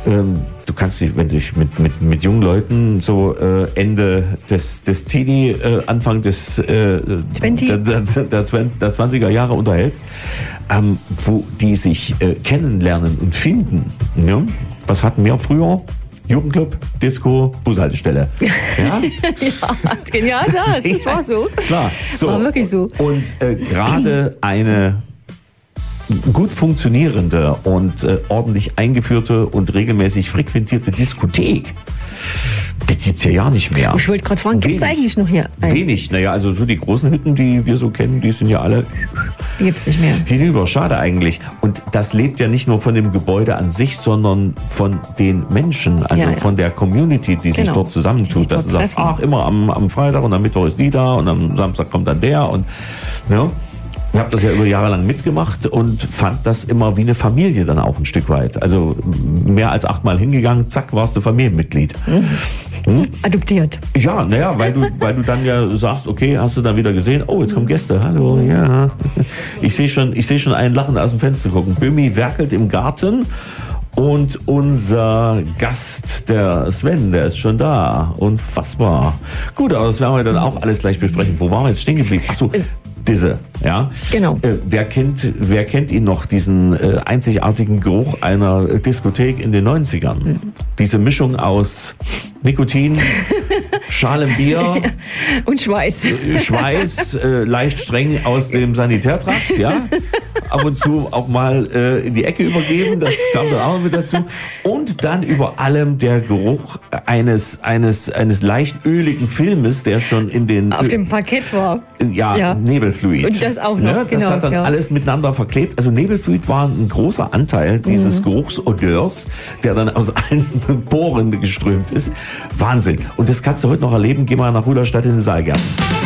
Du kannst dich, wenn du dich mit jungen Leuten so Ende des Teenie, Anfang des der 20er Jahre unterhältst, wo die sich kennenlernen und finden. Ja? Was hatten wir früher? Jugendclub, Disco, Bushaltestelle. Ja, ja das war so. Klar, so. War wirklich so. Und gerade eine gut funktionierende und ordentlich eingeführte und regelmäßig frequentierte Diskothek, das gibt's ja nicht mehr. Ich wollte gerade fragen, gibt's eigentlich noch hier? Wenig, naja, also so die großen Hütten, die wir so kennen, die sind ja alle gibt's nicht mehr. Hinüber, schade eigentlich. Und das lebt ja nicht nur von dem Gebäude an sich, sondern von den Menschen, also von der Community, die sich dort zusammentut. Das ist auch immer am Freitag und am Mittwoch ist die da und am Samstag kommt dann der und ne? Ich habe das ja über Jahre lang mitgemacht und fand das immer wie eine Familie dann auch ein Stück weit. Also mehr als 8-mal hingegangen, zack, warst du Familienmitglied. Adoptiert. Ja, naja, weil du dann ja sagst, okay, hast du dann wieder gesehen, oh, jetzt kommen Gäste, hallo, ja. Ich sehe schon einen lachend aus dem Fenster gucken. Bömi werkelt im Garten und unser Gast, der Sven, der ist schon da. Unfassbar. Gut, aber das werden wir dann auch alles gleich besprechen. Wo waren wir jetzt stehen geblieben? Achso, Disse, ja. Genau. Wer kennt ihn noch, diesen einzigartigen Geruch einer Diskothek in den 90ern? Diese Mischung aus Nikotin, schalem Bier und Schweiß. Schweiß, leicht streng aus dem Sanitärtrakt, ja. Ab und zu auch mal in die Ecke übergeben, das kam dann auch mit dazu. Und dann über allem der Geruch eines leicht öligen Filmes, der schon in den... Auf dem Parkett war. Ja, Nebelfluid. Und das auch noch, ne? Das genau, hat dann alles miteinander verklebt. Also Nebelfluid war ein großer Anteil dieses Geruchsodeurs, der dann aus allen Poren geströmt ist. Wahnsinn. Und das kannst du heute noch erleben. Geh mal nach Rudolstadt in den Saalgarten.